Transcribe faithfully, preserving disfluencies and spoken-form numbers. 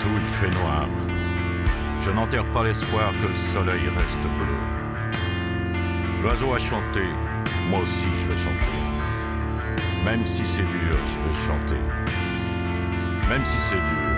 Partout il fait noir. Je n'enterre pas l'espoir que le soleil reste bleu. L'oiseau a chanté, moi aussi je vais chanter. Même si c'est dur, je vais chanter. Même si c'est dur.